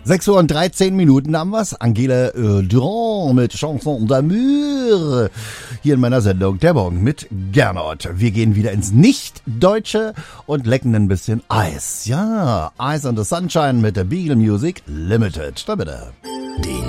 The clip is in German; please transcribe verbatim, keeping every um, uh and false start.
sechs Uhr und dreizehn Minuten haben wir's. Angela äh, Durand mit Chanson d'amour. Hier in meiner Sendung Der Morgen mit Gernot. Wir gehen wieder ins Nicht-Deutsche und lecken ein bisschen Eis. Ja, Ice on the Sunshine mit der Beagle Music Limited. Da bitte. Die